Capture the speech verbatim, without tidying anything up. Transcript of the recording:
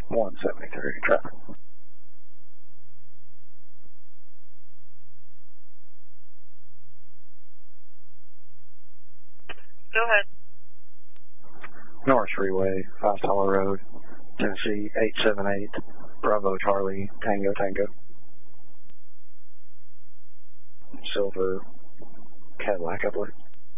one seventy-three, traffic. Go ahead. Norris Freeway, Fast Hollow Road, Tennessee, eight seven eight, Bravo Charlie, Tango Tango. Silver Cadillac, I believe.